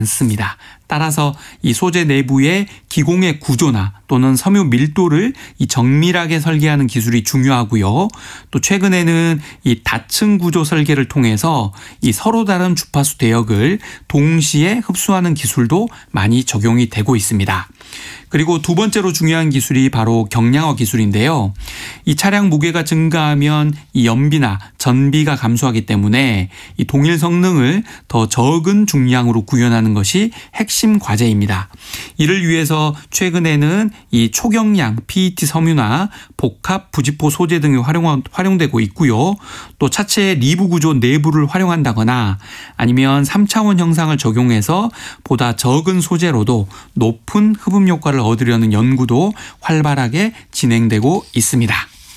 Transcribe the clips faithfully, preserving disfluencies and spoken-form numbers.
않습니다. 따라서 이 소재 내부의 기공의 구조나 또는 섬유 밀도를 이 정밀하게 설계하는 기술이 중요하고요. 또 최근에는 이 다층 구조 설계를 통해서 이 서로 다른 주파수 대역을 동시에 흡수하는 기술도 많이 적용이 되고 있습니다. 그리고 두 번째로 중요한 기술이 바로 경량화 기술인데요. 이 차량 무게가 증가하면 이 연비나 전비가 감소하기 때문에 이 동일 성능을 더 적은 중량으로 구현하는 것이 핵심 과제입니다. 이를 위해서 최근에는 이 초경량 피이티 섬유나 복합 부직포 소재 등이 활용, 활용되고 있고요. 또 차체의 리브 구조 내부를 활용한다거나 아니면 삼 차원 형상을 적용해서 보다 적은 소재로도 높은 흡음 효과를 얻으려는 연구도 활발하게 진행되고 있습니다.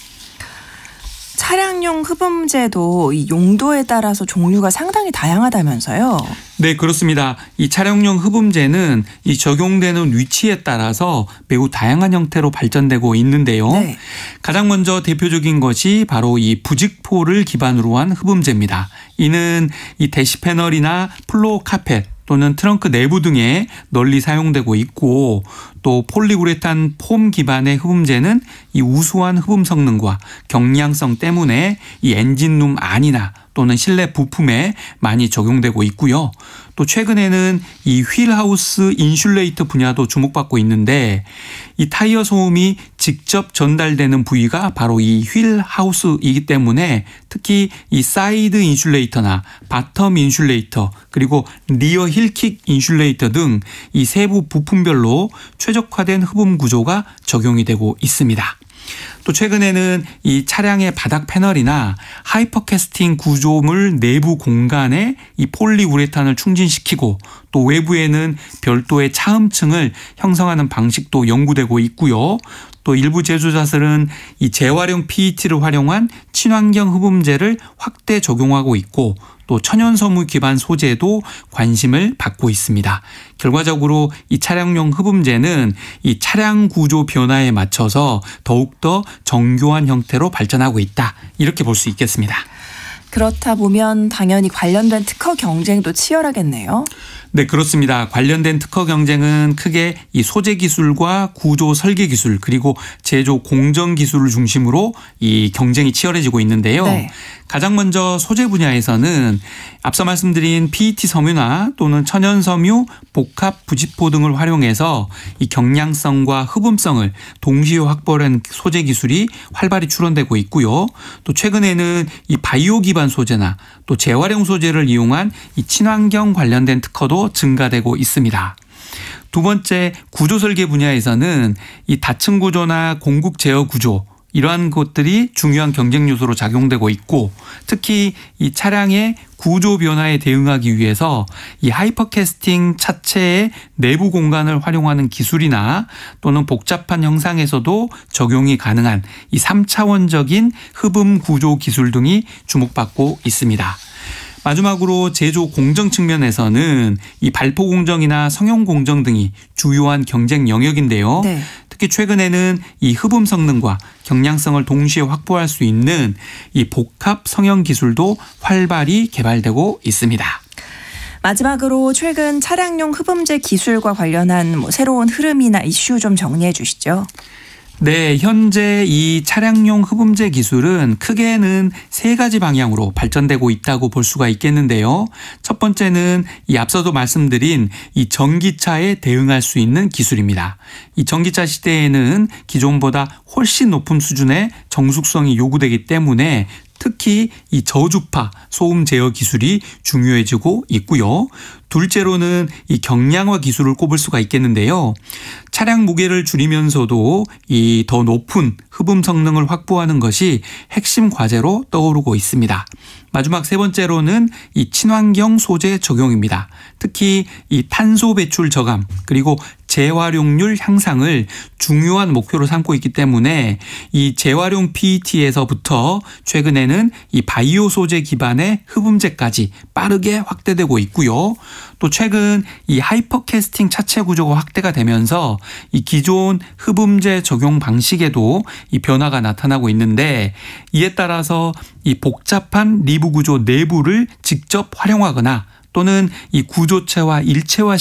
차량용 흡음재도 이 용도에 따라서 종류가 상당히 다양하다면서요? 네, 그렇습니다. 이 차량용 흡음재는 이 적용되는 위치에 따라서 매우 다양한 형태로 발전되고 있는데요. 네. 가장 먼저 대표적인 것이 바로 이 부직포를 기반으로 한 흡음재입니다. 이는 이 대시 패널이나 플로어 카펫 또는 트렁크 내부 등에 널리 사용되고 있고, 또 폴리우레탄 폼 기반의 흡음재는 이 우수한 흡음 성능과 경량성 때문에 이 엔진룸 안이나 또는 실내 부품에 많이 적용되고 있고요. 또 최근에는 이 휠하우스 인슐레이터 분야도 주목받고 있는데, 이 타이어 소음이 직접 전달되는 부위가 바로 이 휠하우스이기 때문에 특히 이 사이드 인슐레이터나 바텀 인슐레이터 그리고 리어 힐킥 인슐레이터 등 이 세부 부품별로 최적화된 흡음 구조가 적용이 되고 있습니다. 또 최근에는 이 차량의 바닥 패널이나 하이퍼캐스팅 구조물 내부 공간에 이 폴리우레탄을 충진시키고 또 외부에는 별도의 차음층을 형성하는 방식도 연구되고 있고요. 또 일부 제조사들은 이 재활용 피이티를 활용한 친환경 흡음재를 확대 적용하고 있고, 또 천연섬유 기반 소재도 관심을 받고 있습니다. 결과적으로 이 차량용 흡음재는 이 차량 구조 변화에 맞춰서 더욱더 정교한 형태로 발전하고 있다, 이렇게 볼 수 있겠습니다. 그렇다 보면 당연히 관련된 특허 경쟁도 치열하겠네요. 네, 그렇습니다. 관련된 특허 경쟁은 크게 이 소재 기술과 구조 설계 기술 그리고 제조 공정 기술을 중심으로 이 경쟁이 치열해지고 있는데요. 네. 가장 먼저 소재 분야에서는 앞서 말씀드린 피이티 섬유나 또는 천연 섬유, 복합 부직포 등을 활용해서 이 경량성과 흡음성을 동시에 확보하는 소재 기술이 활발히 출원되고 있고요. 또 최근에는 이 바이오 기반 소재나 또 재활용 소재를 이용한 이 친환경 관련된 특허도 증가되고 있습니다. 두 번째, 구조 설계 분야에서는 이 다층 구조나 공국 제어 구조, 이러한 것들이 중요한 경쟁 요소로 작용되고 있고, 특히 이 차량의 구조 변화에 대응하기 위해서 이 하이퍼캐스팅 차체의 내부 공간을 활용하는 기술이나 또는 복잡한 형상에서도 적용이 가능한 이 삼 차원적인 흡음 구조 기술 등이 주목받고 있습니다. 마지막으로 제조 공정 측면에서는 이 발포 공정이나 성형 공정 등이 주요한 경쟁 영역인데요. 네. 특히 최근에는 이 흡음 성능과 경량성을 동시에 확보할 수 있는 이 복합 성형 기술도 활발히 개발되고 있습니다. 마지막으로 최근 차량용 흡음재 기술과 관련한 뭐 새로운 흐름이나 이슈 좀 정리해 주시죠. 네, 현재 이 차량용 흡음재 기술은 크게는 세 가지 방향으로 발전되고 있다고 볼 수가 있겠는데요. 첫 번째는 이 앞서도 말씀드린 이 전기차에 대응할 수 있는 기술입니다. 이 전기차 시대에는 기존보다 훨씬 높은 수준의 정숙성이 요구되기 때문에 특히 이 저주파 소음 제어 기술이 중요해지고 있고요. 둘째로는 이 경량화 기술을 꼽을 수가 있겠는데요. 차량 무게를 줄이면서도 이 더 높은 흡음 성능을 확보하는 것이 핵심 과제로 떠오르고 있습니다. 마지막 세 번째로는 이 친환경 소재 적용입니다. 특히 이 탄소 배출 저감 그리고 재활용률 향상을 중요한 목표로 삼고 있기 때문에 이 재활용 피이티에서부터 최근에는 이 바이오 소재 기반의 흡음재까지 빠르게 확대되고 있고요. 또 최근 이 하이퍼캐스팅 차체 구조가 확대가 되면서 이 기존 흡음재 적용 방식에도 이 변화가 나타나고 있는데, 이에 따라서 이 복잡한 리브 구조 내부를 직접 활용하거나 또는 이 구조체와 일체화